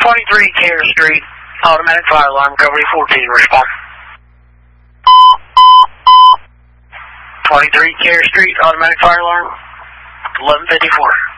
23 Care Street, automatic fire alarm, recovery 14, respond. 23 Care Street, automatic fire alarm, 1154.